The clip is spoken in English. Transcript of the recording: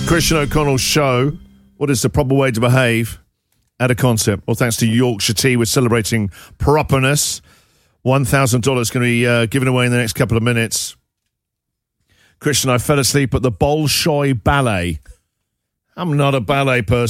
Christian O'Connell's show, What is the Proper Way to Behave at a Concert? Well, thanks to Yorkshire Tea, we're celebrating properness. $1,000 going to be given away in the next couple of minutes. Christian, I fell asleep at the Bolshoi Ballet. I'm not a ballet person.